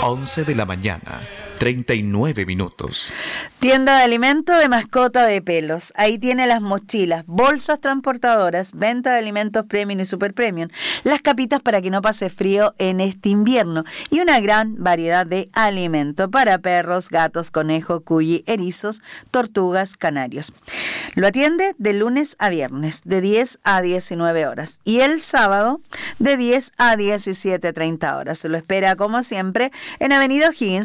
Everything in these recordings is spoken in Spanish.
11 de la mañana, 39 minutos. Tienda de alimento de mascota de pelos. Ahí tiene las mochilas, bolsas transportadoras, venta de alimentos premium y super premium, las capitas para que no pase frío en este invierno y una gran variedad de alimento para perros, gatos, conejos, cuyi, erizos, tortugas, canarios. Lo atiende de lunes a viernes, de 10 a 19 horas y el sábado de 10 a 17:30 horas. Se lo espera como siempre en Avenida O'Higgins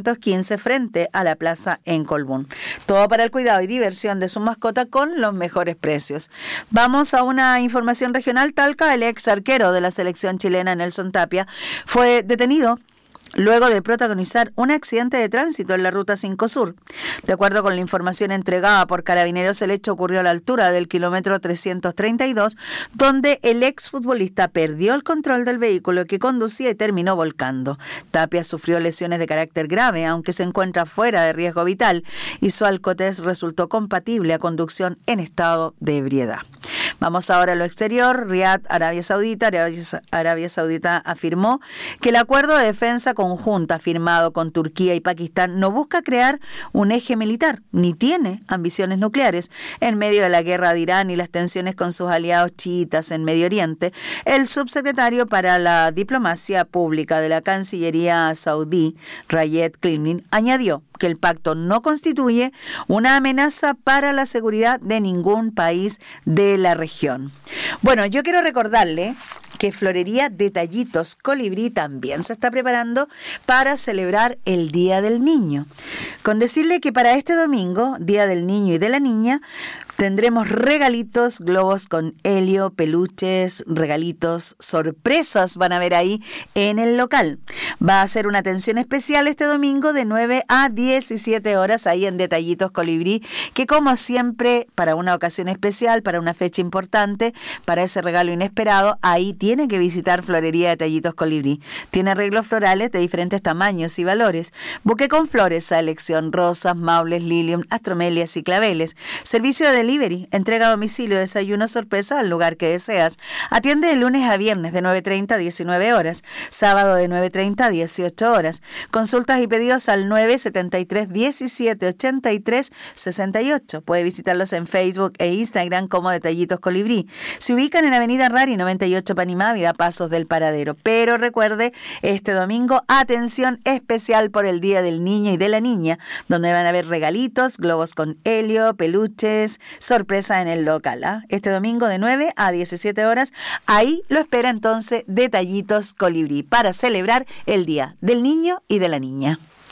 415 frente a la plaza en Colbún. Todo para el cuidado y diversión de su mascota con los mejores precios. Vamos a una información regional. Talca, el ex arquero de la selección chilena Nelson Tapia, fue detenido luego de protagonizar un accidente de tránsito en la Ruta 5 Sur. De acuerdo con la información entregada por Carabineros, el hecho ocurrió a la altura del kilómetro 332, donde el exfutbolista perdió el control del vehículo que conducía y terminó volcando. Tapia sufrió lesiones de carácter grave, aunque se encuentra fuera de riesgo vital, y su alcotest resultó compatible a conducción en estado de ebriedad. Vamos ahora a lo exterior. Riad, Arabia Saudita. Arabia Saudita afirmó que el acuerdo de defensa conjunta firmado con Turquía y Pakistán no busca crear un eje militar, ni tiene ambiciones nucleares. En medio de la guerra de Irán y las tensiones con sus aliados chiitas en Medio Oriente, el subsecretario para la Diplomacia Pública de la Cancillería saudí, Rayed Klimlin, añadió que el pacto no constituye una amenaza para la seguridad de ningún país de la región. Bueno, yo quiero recordarle que Florería Detallitos Colibrí también se está preparando para celebrar el Día del Niño. Con decirle que para este domingo, Día del Niño y de la Niña, tendremos regalitos, globos con helio, peluches, regalitos, sorpresas van a ver ahí en el local. Va a ser una atención especial este domingo de 9 a 17 horas ahí en Detallitos Colibrí, que como siempre, para una ocasión especial, para una fecha importante, para ese regalo inesperado, ahí tiene que visitar Florería Detallitos Colibrí. Tiene arreglos florales de diferentes tamaños y valores, buque con flores a elección, rosas, maules, lilium, astromelias y claveles, servicio de delivery, entrega a domicilio, desayuno sorpresa al lugar que deseas. Atiende de lunes a viernes de 9:30 a 19 horas, sábado de 9:30 a 18 horas. Consultas y pedidos al 973 17 83 68. Puede visitarlos en Facebook e Instagram como Detallitos Colibrí. Se ubican en Avenida Rari 98 Panimávida, Pasos del Paradero. Pero recuerde, este domingo, atención especial por el Día del Niño y de la Niña, donde van a haber regalitos, globos con helio, peluches, sorpresa en el local. Este domingo de 9 a 17 horas, ahí lo espera entonces Detallitos Colibrí para celebrar el Día del Niño y de la Niña.